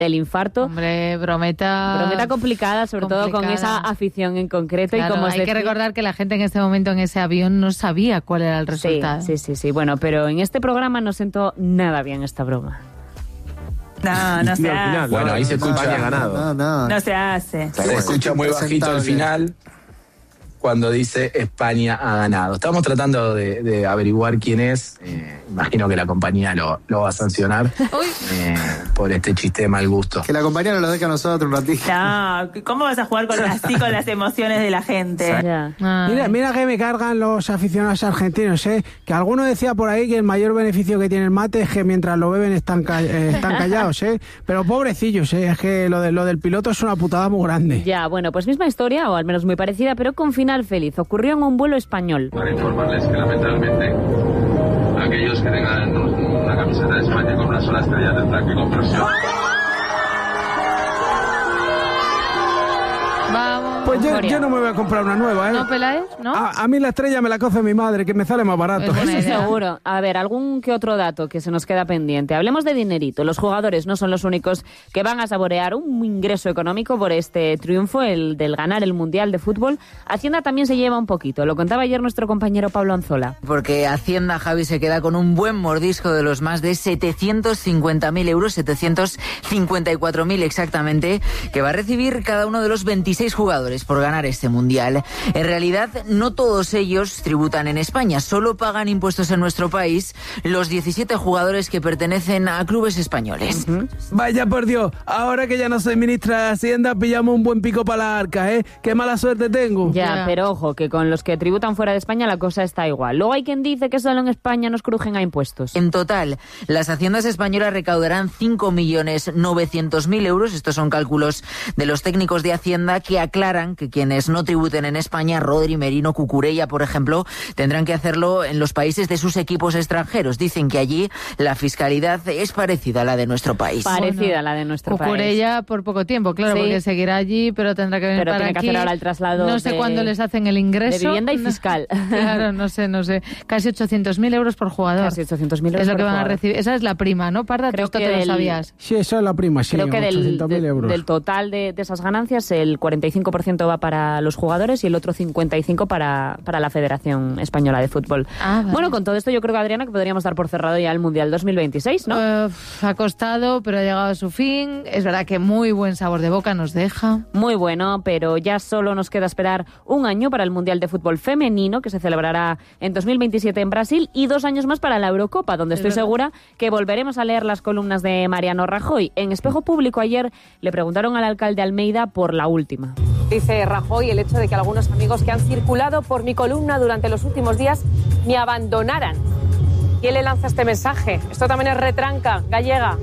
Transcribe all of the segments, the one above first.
del infarto. Hombre, brometa complicada, sobre todo con esa afición en concreto. Claro, y como hay que recordar que la gente en este momento en ese avión no sabía cuál era el resultado. Sí. Bueno, pero en este programa no sentó nada bien esta broma. No se hace. Bueno, ahí se escucha ganado. No se hace. Se escucha muy bajito al final cuando dice España ha ganado. Estamos tratando de averiguar quién es. Imagino que la compañía lo va a sancionar por este chiste de mal gusto. Que la compañía nos lo deje a nosotros un ratito. No, ¿cómo vas a jugar con las emociones de la gente? Mira que me cargan los aficionados argentinos, que alguno decía por ahí que el mayor beneficio que tiene el mate es que mientras lo beben están callados, pero pobrecillos, es que lo del piloto es una putada muy grande. Ya, bueno, pues misma historia, o al menos muy parecida, pero con final feliz. Ocurrió en un vuelo español. Para informarles que lamentablemente aquellos que tengan una camiseta de España con una sola estrella tendrán que comprarse. Vamos. Pues yo no me voy a comprar una nueva, ¿No, Peláez? ¿No? A mí la estrella me la coce mi madre, que me sale más barato. Eso seguro. A ver, algún que otro dato que se nos queda pendiente. Hablemos de dinerito. Los jugadores no son los únicos que van a saborear un ingreso económico por este triunfo, el del ganar el Mundial de Fútbol. Hacienda también se lleva un poquito. Lo contaba ayer nuestro compañero Pablo Anzola. Porque Hacienda, Javi, se queda con un buen mordisco de los más de 750.000 euros, 754.000 exactamente, que va a recibir cada uno de los 26 jugadores por ganar este Mundial. En realidad, no todos ellos tributan en España, solo pagan impuestos en nuestro país los 17 jugadores que pertenecen a clubes españoles. Vaya por Dios, ahora que ya no soy ministra de Hacienda, pillamos un buen pico para la arca, Qué mala suerte tengo. Ya, pero ojo, que con los que tributan fuera de España la cosa está igual. Luego hay quien dice que solo en España nos crujen a impuestos. En total, las haciendas españolas recaudarán 5.900.000 euros. Estos son cálculos de los técnicos de Hacienda que aclaran que quienes no tributen en España, Rodri, Merino, Cucurella, por ejemplo, tendrán que hacerlo en los países de sus equipos extranjeros. Dicen que allí la fiscalidad es parecida a la de nuestro país. Parecida a la de nuestro país. Cucurella por poco tiempo, claro, porque seguirá allí, pero tendrá que venir para aquí. Pero tiene que hacer ahora el traslado. No sé cuándo les hacen el ingreso. De vivienda y fiscal. Claro, no sé. Casi 800.000 euros por jugador. Casi 800.000 euros es lo que van jugador. a recibir. Esa es la prima, ¿no, Parda? Creo ¿Tú que te lo sabías? Sí, esa es la prima, sí. Creo que 800.000 euros. del total de esas ganancias, el 45% va para los jugadores y el otro 55% para la Federación Española de Fútbol. Vale. Bueno, con todo esto yo creo que, Adriana, que podríamos dar por cerrado ya el Mundial 2026, ¿no? Ha costado, pero ha llegado a su fin. Es verdad que muy buen sabor de boca nos deja. Muy bueno, pero ya solo nos queda esperar un año para el Mundial de Fútbol Femenino, que se celebrará en 2027 en Brasil, y 2 años más para la Eurocopa, donde estoy segura que volveremos a leer las columnas de Mariano Rajoy. En Espejo Público ayer le preguntaron al alcalde Almeida por la última. Dice Rajoy el hecho de que algunos amigos que han circulado por mi columna durante los últimos días me abandonaran. Y él le lanza este mensaje. Esto también es retranca gallega.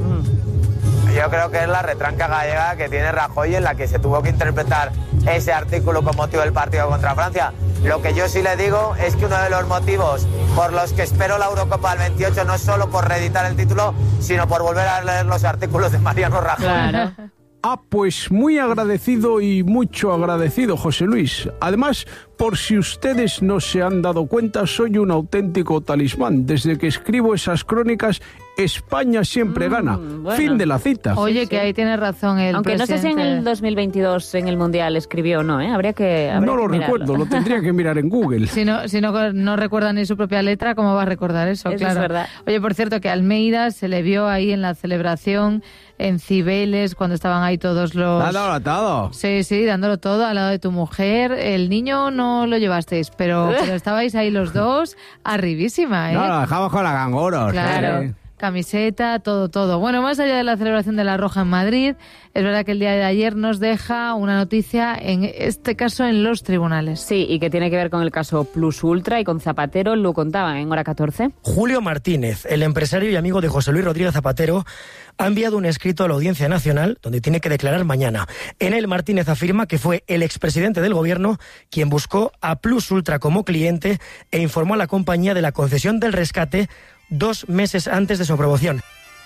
Yo creo que es la retranca gallega que tiene Rajoy, en la que se tuvo que interpretar ese artículo con motivo del partido contra Francia. Lo que yo sí le digo es que uno de los motivos por los que espero la Eurocopa del 28 no es solo por reeditar el título, sino por volver a leer los artículos de Mariano Rajoy. Claro. Pues muy agradecido y mucho agradecido, José Luis. Además, por si ustedes no se han dado cuenta, soy un auténtico talismán. Desde que escribo esas crónicas, España siempre gana. Bueno. Fin de la cita. Oye, que ahí tiene razón el Aunque presidente. no sé si en el 2022 en el Mundial escribió o no, Habría que No lo mirarlo. recuerdo, lo tendría que mirar en Google. Si no recuerda ni su propia letra, ¿cómo va a recordar eso? Eso Claro. es verdad. Oye, por cierto, que Almeida se le vio ahí en la celebración en Cibeles, cuando estaban ahí todos los... Dándolo todo. Sí, dándolo todo al lado de tu mujer. El niño no lo llevasteis, pero estabais ahí los dos arribísima, ¿eh? No, lo dejamos con la canguros. Claro. Camiseta, todo. Bueno, más allá de la celebración de la Roja en Madrid, es verdad que el día de ayer nos deja una noticia, en este caso en los tribunales. Sí, y que tiene que ver con el caso Plus Ultra y con Zapatero, lo contaban en Hora 14. Julio Martínez, el empresario y amigo de José Luis Rodríguez Zapatero, ha enviado un escrito a la Audiencia Nacional donde tiene que declarar mañana. En él, Martínez afirma que fue el expresidente del gobierno quien buscó a Plus Ultra como cliente e informó a la compañía de la concesión del rescate 2 meses antes de su aprobación.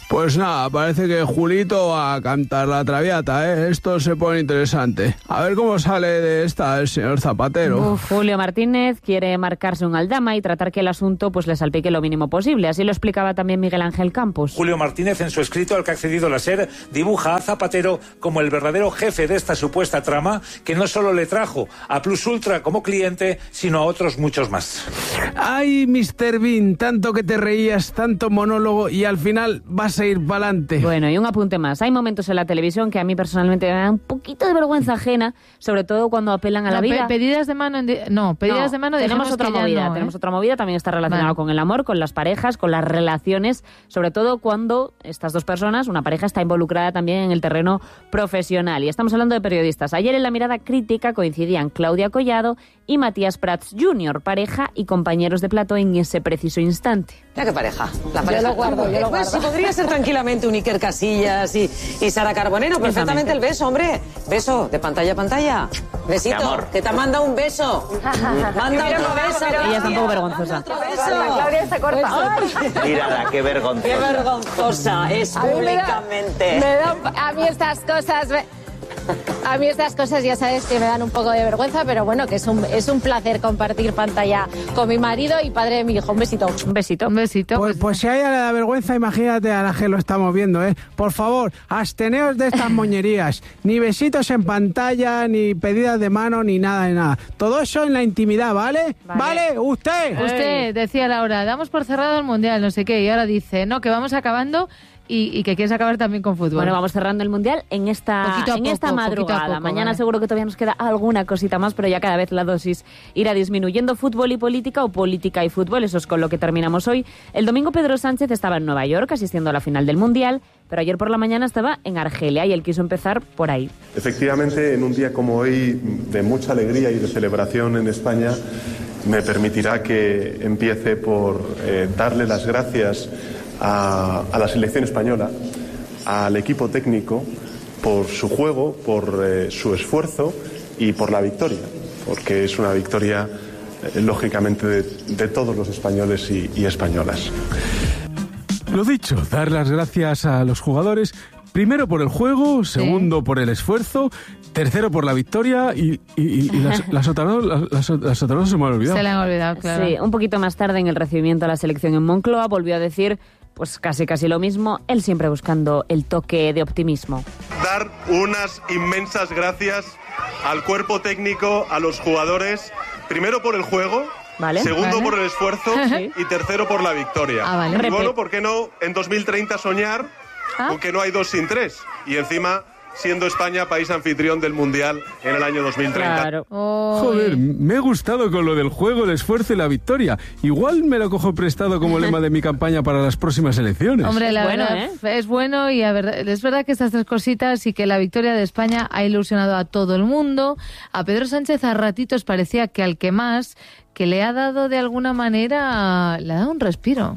Pues nada, parece que Julito va a cantar la Traviata, ¿eh? Esto se pone interesante. A ver cómo sale de esta el señor Zapatero. Julio Martínez quiere marcarse un aldama y tratar que el asunto pues le salpique lo mínimo posible. Así lo explicaba también Miguel Ángel Campos. Julio Martínez, en su escrito al que ha accedido la SER, dibuja a Zapatero como el verdadero jefe de esta supuesta trama, que no solo le trajo a Plus Ultra como cliente, sino a otros muchos más. Ay, Mr. Bean, tanto que te reías, tanto monólogo y al final vas a ir para adelante. Bueno, y un apunte más. Hay momentos en la televisión que a mí personalmente me dan un poquito de vergüenza ajena, sobre todo cuando apelan a la vida. Pedidas de mano... Pedidas de mano... Tenemos otra movida. Tenemos otra movida, también está relacionada con el amor, con las parejas, con las relaciones, sobre todo cuando estas dos personas, una pareja, está involucrada también en el terreno profesional. Y estamos hablando de periodistas. Ayer en La Mirada Crítica coincidían Claudia Collado y Matías Prats Jr., pareja y compañeros de plató en ese preciso instante. Mira qué pareja. La pareja. Yo lo guardo. Pues si podría ser tranquilamente un Iker Casillas y Sara Carbonero, perfectamente el beso, hombre. Beso, de pantalla a pantalla. Besito, que te manda un beso. Manda otro beso. Ella está un poco vergonzosa. Claudia está corta. Mírala, qué vergonzosa. Qué vergonzosa es públicamente. A mí estas cosas ya sabes que me dan un poco de vergüenza, pero bueno, que es un placer compartir pantalla con mi marido y padre de mi hijo. Un besito. Un besito. Un besito. Pues si a ella le da vergüenza, imagínate a la que lo estamos viendo, ¿eh? Por favor, absteneos de estas moñerías. Ni besitos en pantalla, ni pedidas de mano, ni nada de nada. Todo eso en la intimidad, ¿vale? ¿Vale? Usted decía Laura, damos por cerrado el Mundial, no sé qué, y ahora dice, no, que vamos acabando... Y que quieres acabar también con fútbol. Bueno, vamos cerrando el Mundial en esta madrugada. Mañana seguro que todavía nos queda alguna cosita más, pero ya cada vez la dosis irá disminuyendo. Fútbol y política, o política y fútbol, eso es con lo que terminamos hoy. El domingo Pedro Sánchez estaba en Nueva York asistiendo a la final del Mundial, pero ayer por la mañana estaba en Argelia y él quiso empezar por ahí. Efectivamente, en un día como hoy, de mucha alegría y de celebración en España, me permitirá que empiece por darle las gracias a la selección española, al equipo técnico, por su juego, por su esfuerzo y por la victoria, porque es una victoria, lógicamente, de todos los españoles y españolas. Lo dicho, dar las gracias a los jugadores, primero por el juego, segundo por el esfuerzo, tercero por la victoria y las otras dos se me han olvidado. Se le han olvidado, claro. Sí, un poquito más tarde en el recibimiento a la selección en Moncloa volvió a decir pues casi lo mismo, él siempre buscando el toque de optimismo. Dar unas inmensas gracias al cuerpo técnico, a los jugadores, primero por el juego, segundo por el esfuerzo y tercero por la victoria. Y bueno, ¿por qué no en 2030 soñar con que no hay 2 sin 3? Y encima, siendo España país anfitrión del Mundial en el año 2030. Claro. Joder, me he gustado con lo del juego, el esfuerzo y la victoria. Igual me lo cojo prestado como lema de mi campaña para las próximas elecciones. Hombre, la verdad, es bueno y es verdad que estas 3 cositas y que la victoria de España ha ilusionado a todo el mundo. A Pedro Sánchez a ratitos parecía que al que más, que le ha dado de alguna manera, le ha dado un respiro.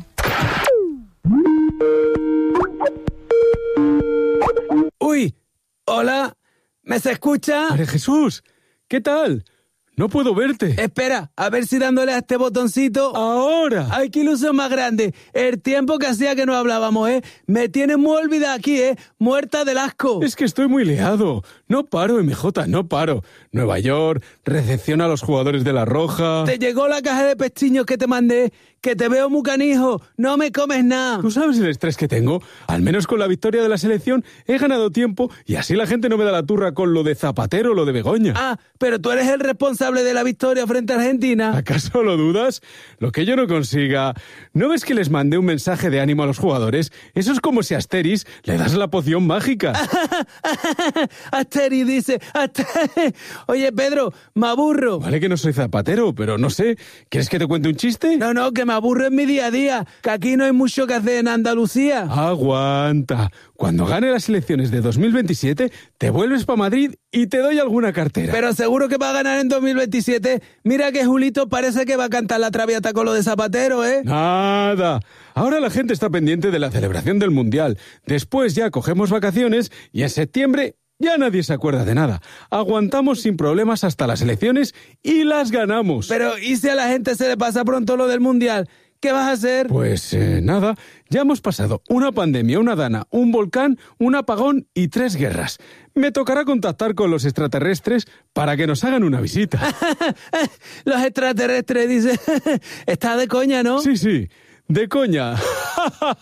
¡Uy! Hola, ¿me se escucha? María Jesús, ¿qué tal? No puedo verte. Espera, a ver si dándole a este botoncito... ¡Ahora! ¡Ay, qué ilusión más grande! El tiempo que hacía que no hablábamos, ¿eh? Me tienes muy olvidada aquí, ¿eh? Muerta del asco. Es que estoy muy liado. No paro, MJ, no paro. Nueva York, recepción a los jugadores de La Roja... ¿Te llegó la caja de pestiños que te mandé? Que te veo muy canijo. No me comes nada. ¿Tú sabes el estrés que tengo? Al menos con la victoria de la selección he ganado tiempo y así la gente no me da la turra con lo de Zapatero o lo de Begoña. Ah, pero tú eres el responsable de la victoria frente a Argentina. ¿Acaso lo dudas? Lo que yo no consiga... ¿No ves que les mandé un mensaje de ánimo a los jugadores? Eso es como si a Asteris le das la poción mágica. Asteris dice... Oye, Pedro, me aburro. Vale que no soy Zapatero, pero no sé. ¿Quieres que te cuente un chiste? No, que me aburro en mi día a día, que aquí no hay mucho que hacer en Andalucía. Aguanta. Cuando gane las elecciones de 2027, te vuelves para Madrid y te doy alguna cartera. Pero seguro que va a ganar en 2027. Mira que Julito parece que va a cantar la Traviata con lo de Zapatero, ¿eh? Nada. Ahora la gente está pendiente de la celebración del Mundial. Después ya cogemos vacaciones y en septiembre... ya nadie se acuerda de nada. Aguantamos sin problemas hasta las elecciones y las ganamos. Pero, ¿y si a la gente se le pasa pronto lo del Mundial? ¿Qué vas a hacer? Pues nada, ya hemos pasado una pandemia, una dana, un volcán, un apagón y 3 guerras. Me tocará contactar con los extraterrestres para que nos hagan una visita. Los extraterrestres, dice. Está de coña, ¿no? Sí, de coña.